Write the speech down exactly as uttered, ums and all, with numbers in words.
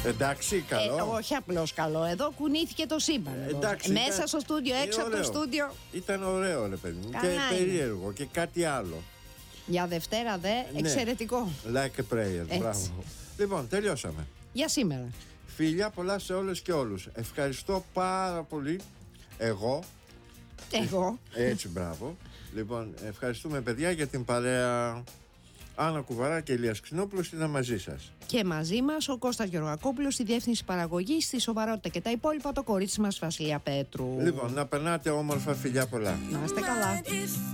Εντάξει, καλό. Ε, όχι απλώς καλό. Εδώ κουνήθηκε το σύμπαν. Ε, εντάξει, Μέσα ήταν... στο στούντιο, έξω από το στούντιο. Ήταν ωραίο, ρε παιδί μου. Καλά Και είναι. περίεργο και κάτι άλλο. Για Δευτέρα δε, Ναι. εξαιρετικό. Like a prayer. Μπράβο. Λοιπόν, τελειώσαμε. Για σήμερα. Φιλιά πολλά σε όλες και όλους. Ευχαριστώ πάρα πολύ. Εγώ. Εγώ. Έτσι, μπράβο. Λοιπόν, ευχαριστούμε παιδιά για την παρέα. Άννα Κουβαρά και Ηλίας Ξινόπουλος ήταν μαζί σας. Και μαζί μας ο Κώστας Γεωργακόπουλος στη διεύθυνση παραγωγής, στη σοβαρότητα και τα υπόλοιπα, το κορίτσι μας Βασιλεία Πέτρου. Λοιπόν, να περνάτε όμορφα, φιλιά πολλά. Να είστε καλά.